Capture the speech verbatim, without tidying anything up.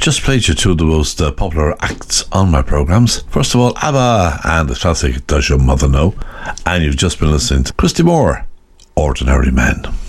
just played you two of the most uh, popular acts on my programmes. First of all, ABBA and the classic Does Your Mother Know? And you've just been listening to Christy Moore, Ordinary Men.